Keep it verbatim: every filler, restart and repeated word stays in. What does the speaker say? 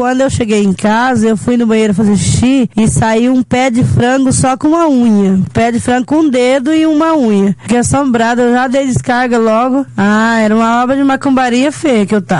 quando eu cheguei em casa, eu fui no banheiro fazer xixi e saiu um pé de frango só com uma unha. Pé de frango com um dedo e uma unha. Fiquei assombrada, eu já dei descarga logo. Ah, era uma obra de macumbaria feia que eu tava.